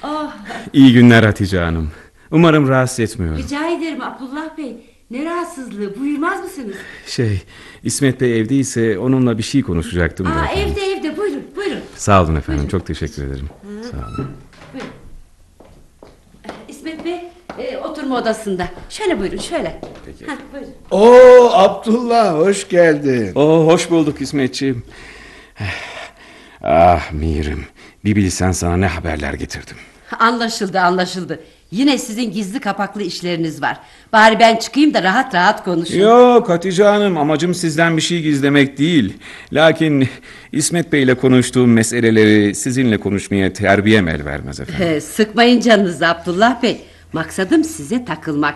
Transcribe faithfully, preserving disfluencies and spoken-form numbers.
Oh. İyi günler Hatice Hanım. Umarım rahatsız etmiyorum. Rica ederim Abdullah Bey. Ne rahatsızlığı, buyurmaz mısınız? Şey, İsmet Bey evdeyse onunla bir şey konuşacaktım. Aa, da evde evde buyurun buyurun. Sağ olun efendim, Buyurun. çok teşekkür ederim. Hı. Sağ olun. Buyurun. İsmet Bey e, oturma odasında. Şöyle buyurun şöyle. Peki. Heh, buyurun. Oo Abdullah, hoş geldin. Oo, hoş bulduk İsmetciğim. Ah Mirim, bir bilsen sana ne haberler getirdim. Anlaşıldı anlaşıldı. Yine sizin gizli kapaklı işleriniz var. Bari ben çıkayım da rahat rahat konuşayım. Yok Hatice Hanım, amacım sizden bir şey gizlemek değil. Lakin İsmet Bey ile konuştuğum meseleleri sizinle konuşmaya terbiyem el vermez efendim. Sıkmayın canınızı Abdullah Bey. Maksadım size takılmak.